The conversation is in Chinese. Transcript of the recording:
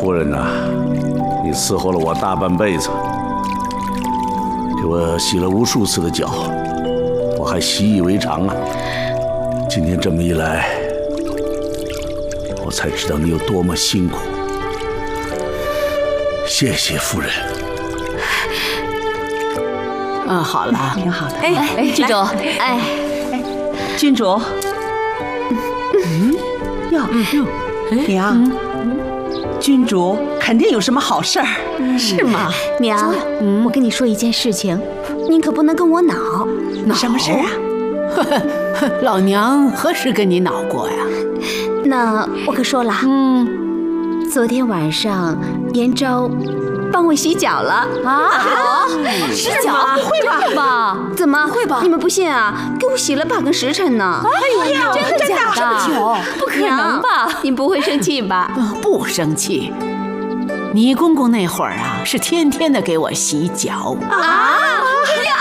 夫人呐，你伺候了我大半辈子，给我洗了无数次的脚，我还习以为常啊。今天这么一来，我才知道你有多么辛苦。谢谢夫人。 好了， 挺好的。 哎，郡主，哎， 郡主，娘，郡主肯定有什么好事儿， 是吗？ 娘，我跟你说一件事情，您可不能跟我恼。 什么事儿啊？ 老娘何时跟你恼过呀？ 那我可说了，昨天晚上延昭帮我洗脚了啊！洗脚？ 不会吧？怎么会吧？你们不信啊？给我洗了半个时辰呢！ 哎呦，真的假的？不可能吧？ 您不会生气吧？ 不生气。你公公那会儿啊，是天天的给我洗脚啊！